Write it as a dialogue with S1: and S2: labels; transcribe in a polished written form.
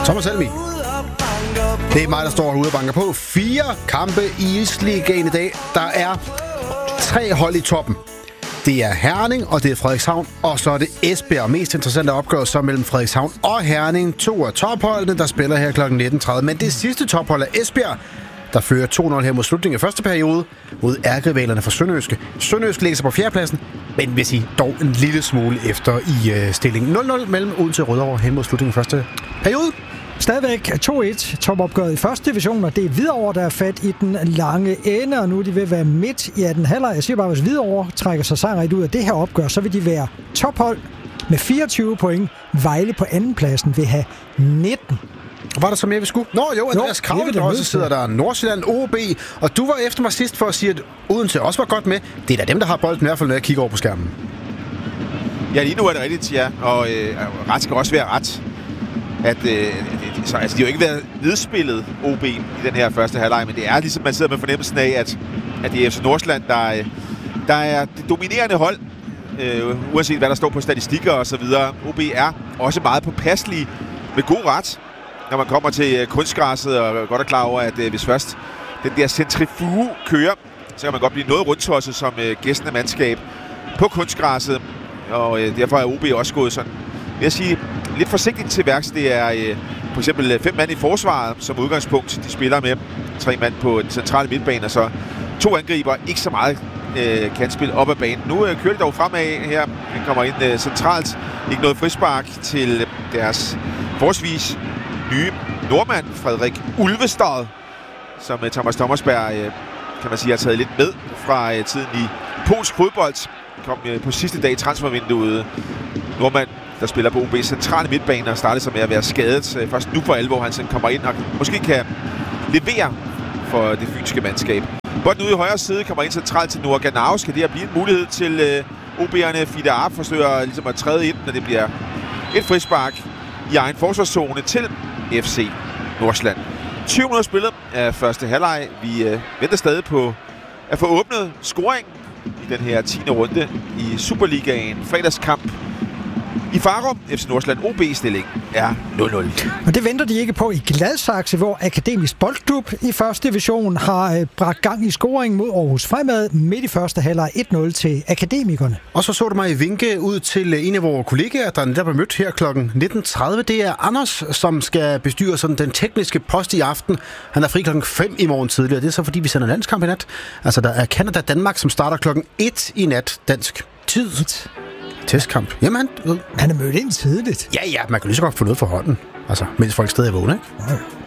S1: Thomas Helmi. Det er mig, der står herude og banker på. 4 kampe i Isligaen i dag. Der er 3 hold i toppen. Det er Herning, og det er Frederikshavn, og så er det Esbjerg. Mest interessant opgør så mellem Frederikshavn og Herning. 2 af topholdene, der spiller her kl. 19.30. Men det sidste tophold er Esbjerg, der fører 2-0 her mod slutningen af første periode mod ærkerivalerne fra Sønderjyske. Sønderjyske ligger sig på 4. pladsen, men vil sige dog en lille smule efter i stillingen. 0-0 mellem Odense og Rødovre hen mod slutningen af første periode.
S2: Stadigvæk 2-1 topopgøret i første division, og det er Hvidovre, der er fat i den lange ende, og nu er de ved at være midt i 18. halvleg. Jeg siger bare, hvis Hvidovre trækker sig sejrigt ud af det her opgør, så vil de være tophold med 24 point. Vejle på andenpladsen vil have 19.
S1: Var der så mere, vi skulle? Andreas Krav, der også sidder der. Nordsjælland, OB, og du var efter mig sidst for at sige, at Odense også var godt med. Det er da dem, der har bolden i hvert fald, når jeg kigger over på skærmen.
S3: Ja, lige nu er det rigtigt, ja. Og ret skal også være ret. At de har jo ikke været nedspillet OB i den her første halvleg, men det er ligesom, man sidder med fornemmelsen af, at det er FC Nordsjælland, der er det dominerende hold, uanset hvad der står på statistikker og så videre. OB er også meget påpasselige med god ret, når man kommer til kunstgræsset, og godt er klar over, at hvis først den der centrifuge kører, så kan man godt blive noget rundtosset som gæstende mandskab på kunstgræsset, og derfor er OB også gået sådan, vil jeg sige, lidt forsigtigt til værks. Det er for eksempel 5 mand i forsvaret som udgangspunkt. De spiller med 3 mand på den centrale midtbane, og så 2 angriber. Ikke så meget kantspil op ad banen. Nu kører de dog fremad her. Han kommer ind centralt. Ikke noget frispark til deres forholdsvis nye nordmand, Frederik Ulvestad, som Thomas Thomasberg, kan man sige, har taget lidt med fra tiden i polsk fodbold. Kom på sidste dag i transfervinduet. Nordmand, der spiller på OB's centrale midtbane og startede sig med at være skadet. Først nu for alvor, han sådan kommer ind og måske kan levere for det fynske mandskab. Bolden ude i højre side kommer ind centralt til Noah Ganau. Skal det her blive en mulighed til OB'erne? Fida Arp forsøger ligesom at træde ind, når det bliver et frispark i egen forsvarszone til FC Nordsjælland. 20 minutter spillet af første halvleg. Vi venter stadig på at få åbnet scoring i den her 10. runde i Superligaen. Fredagskamp i Farum. FC Nordsjælland OB-stilling er 0-0.
S2: Og det venter de ikke på i Gladsaxe, hvor Akademisk Boldklub i første division har bragt gang i scoring mod Aarhus Fremad midt i første halvleg 1-0 til akademikerne.
S1: Og så du mig vinke ud til en af vores kollegaer, der netop er mødt her kl. 19.30. Det er Anders, som skal bestyre sådan den tekniske post i aften. Han er fri kl. 5 i morgen tidligere. Det er så fordi, vi sender landskamp i nat. Altså, der er Canada-Danmark, som starter kl. 1 i nat dansk tid. Testkamp. Jamen,
S2: han er mødt ind tidligt.
S1: Ja, man kan lige så godt få noget for hånden. Altså, mens folk stadig er vågne, ikke?
S2: Ja.